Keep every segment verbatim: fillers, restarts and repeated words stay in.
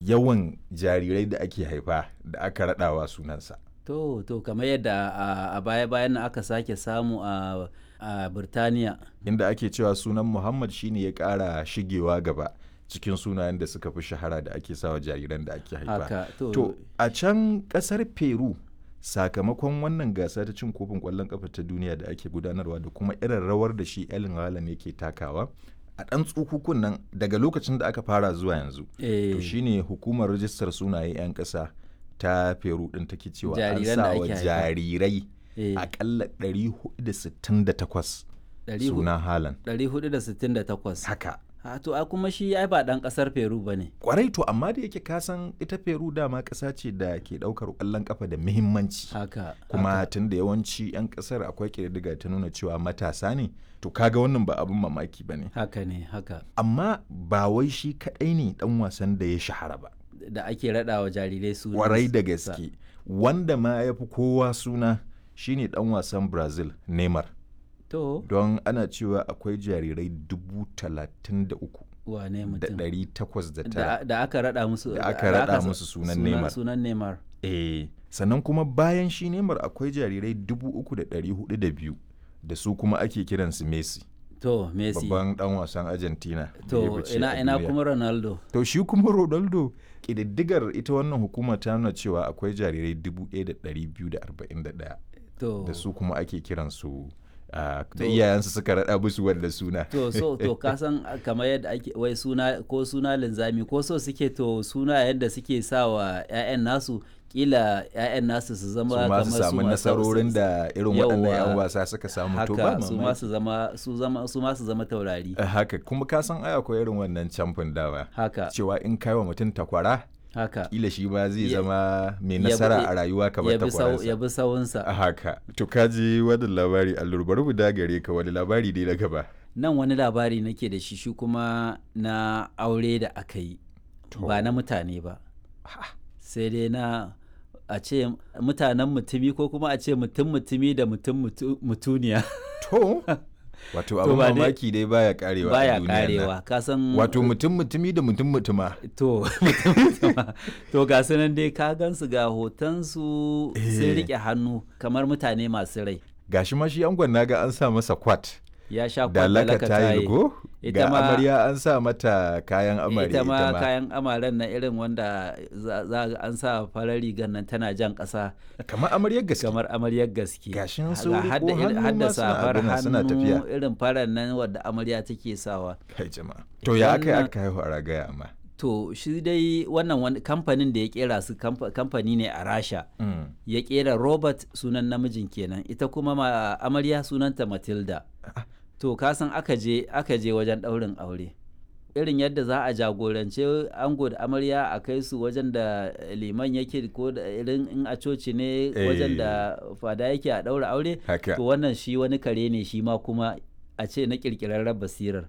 yawan jarirai da ake haifa da aka raɗawa sunansa. To, to kamar yadda a baya-bayan nan aka sake samu a a Birtaniya. Inda ake cewa sunan Muhammad shine ya ƙara shigewa gaba cikin sunayen da suka fi shahara da ake sawa jariran da ake haifa. Haka, to, To, a can ƙasar Peru sakamakon wannan gasa ta cin kofin ƙwallon ƙafa ta duniya da ake gudanarwa da kuma irin rawar da shi Erling Haaland yake takawa a ɗan tsukukun nan daga lokacin da aka fara zuwa yanzu. eh, To shine hukumar rajistar sunaye 'yan ƙasa ta Peru ɗin take cewa an Jariran sa da wa ake haifa. jarirai eh, aƙalla ɗari hudu da sittin da takwas ɗari hu- sunan Haaland. ɗari hudu da sittin da takwas. Haka. Ha, to a kuma shi ai ba ɗan ƙasar Peru ba ne. Kwarai to amma da yake kasan ita Peru dama ƙasa ce da ke ɗaukar ƙwallon ƙafa da muhimmanci. Haka. Kuma haka. tun da yawanci 'yan ƙasar akwai ƙididdiga ta nuna cewa matasa ne, to kaga wannan ba abin mamaki ba ne. Haka ne, haka. Amma ba wai shi kaɗai ne ɗan wasan da ya shahara ba. Da ake raɗa wa jarirai suna. Kwarai da gaske. Wanda ma ya fi kowa suna shine ɗan wasan Brazil, Neymar. To, Don ana cewa akwai jarirai dubu talatin da uku wane da mutum? ɗari takwas da Da, tara. da aka raɗa musu. Da aka raɗa sa- musu sunan Neymar. Sunan Neymar. Eh, sannan kuma bayan shi Neymar akwai jarirai dubu uku da ɗari hudu da biyu da su kuma ake kiransu Messi, To, Messi. babban ɗan wasan Argentina. da ya To, fice ina a ina duniya. kuma Ronaldo. To shi kuma Ronaldo ƙididdigar ita wannan hukuma ta nuna cewa akwai jarirai dubu ɗaya da ɗari biyu da arba'in da ɗaya To, da su kuma ake kiransu ah, da To- iyayensu suka raɗa musu wanda suna. to so to ka san kamar yadda ake wai suna ko suna linzami ko so suke to suna yadda suke sa wa 'ya'yan nasu kila 'ya'yan nasu su zama su ma kamar su su samu ma- nasarorin da irin waɗannan 'yan Yawwa. wasa suka samu to ba haka su ma mamaki. su zama su zama su ma su zama taurari. Ah, haka kuma ka san ai akwai irin wannan camfin dawa Haka, cewa in kai wa mutum takwara haka. kila shi ma zai Ya- zama mai ya bi- nasara a rayuwa kamar Ya bi sau- ya takwaransa. bi sawunsa. A haka to kaji wani labari allur bari mu dagare ka wani labari dai na gaba. Nan wani labari nake da shi shi kuma na aure da aka yi To. ba na mutane ba. Sai dai na a ce mutanen mutumi ko kuma a ce mutum mutumi da mutum mutu- mutuniya. To wato abin ba dai- mamaki dai baya karewa a Baya duniyar nan. karewa ka san Wato mutum mutumi da mutum mutuma. to mutum mutuma. To ga su nan dai ka gansu ga hotonsu sun Eh. rike hannu kamar mutane masu rai. Gashi ma shi angon naga an sa masa kwat Ya sha da kwallaka laka tayi go. Ita Ga ma- amarya an sa mata kayan amarya ita ma kayan amaren na irin wanda za za ga an sa farar rigar nan tana jan ƙasa kamar amaryar gaske. kamar amaryar gaske. Gashin su Ga riko hadda irin- hannu hadda ma suna safar abin nan, suna hannu tafiya. irin farar nan wadda amarya take sawa. Kai jama'a. To ya aka yi Wannan- aka haihu a ragaya amma. To shi dai wannan wani kamfanin da ya kera su kamfa- kamfani ne a Rasha. Mm. Ya kera Robert sunan namijin kenan ita kuma ma amarya sunanta Matilda. To ka san aka je aka je wajen ɗaurin aure. Irin yadda za a jagorance ango da amarya a kai su wajen da liman yake ko da irin in a coci ne wajen da fada yake a ɗaura aure. Haka. To wannan shi wani kare ne shi ma kuma a ce na ƙirƙirarren basirar.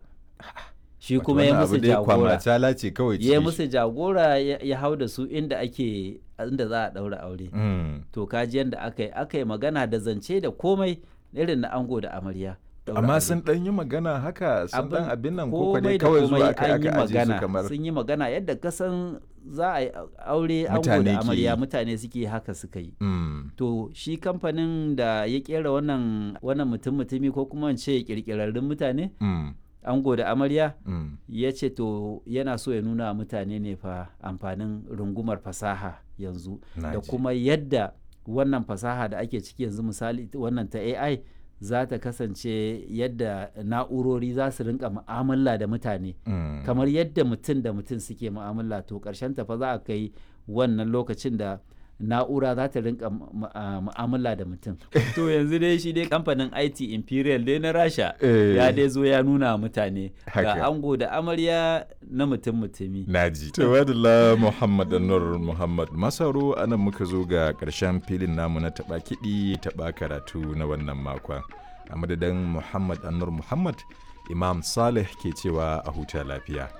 Shi kuma ya musu jagora. Kwamacala ce kawai Ya cikin musu jagora ya ya hau da su inda ake inda za a ɗaura aure. Mm. To kaji yadda aka yi aka yi magana da zance da komai irin na ango da amarya. Ɗaura Amma aure. sun ɗan yi magana haka sun ɗan abin nan ko komai dai da kawai komai zuwa aka an yi aka aje su magana kamar sun yi magana yadda kasan za a yi aure ango Mutane da ke amarya yi. mutane suke haka suka yi. Mm. To shi kamfanin da ya kera wannan wannan mutum mutumi ko kuma in ce kirkirarrun mutane Mm. ango da amarya Mm. ya ce to yana so ya nuna wa mutane ne fa amfanin rungumar fasaha yanzu Na da ji. kuma yadda wannan fasaha da ake ciki yanzu misali wannan ta A I za ta kasance yadda na'urori za su rinka mu'amala da mutane Mm. kamar yadda mutum da mutum suke mu'amala to ƙarshen ta fa za a kai wannan lokacin da na'ura za ta rinka mu- a- mu'amala da mutum to yanzu dai shi dai kamfanin I T Imperial dai na Rasha Eh. ya dai zo ya nuna wa mutane Haka. ga ango da amarya na mutum mutumi. Naji. Tawadala Muhammad Anwar Muhammad Masaro anan muka zo ga ƙarshen filin namu na taɓa kiɗi taɓa karatu na wannan makon. A madadin Muhammad Anwar Muhammad, Imam Saleh ke cewa a huta lafiya.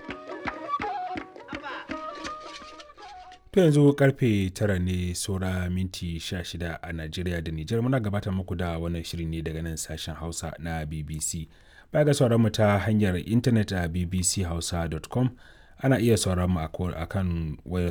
To yanzu karfe tara ne saura minti sha shida a Najeriya da Nijar muna gabatar muku da wannan shiri ne daga nan sashen Hausa na B B C. Baya ga sauran mu ta hanyar intanet a b b c hausa dot com ana iya sauran mu a kan wayar